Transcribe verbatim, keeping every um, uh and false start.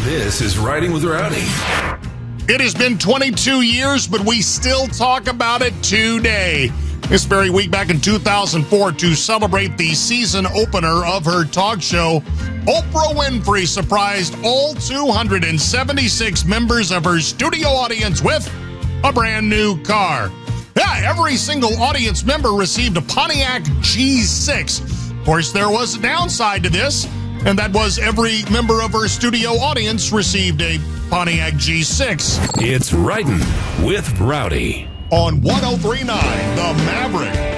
This is Riding with Rowdy. It has been twenty-two years, but we still talk about it today. This very week back in two thousand four, to celebrate the season opener of her talk show, Oprah Winfrey surprised all two hundred seventy-six members of her studio audience with a brand new car. Yeah, every single audience member received a Pontiac G six. Of course, there was a downside to this, and that was every member of her studio audience received a Pontiac G six. It's Riding with Rowdy On one oh three point nine The Maverick.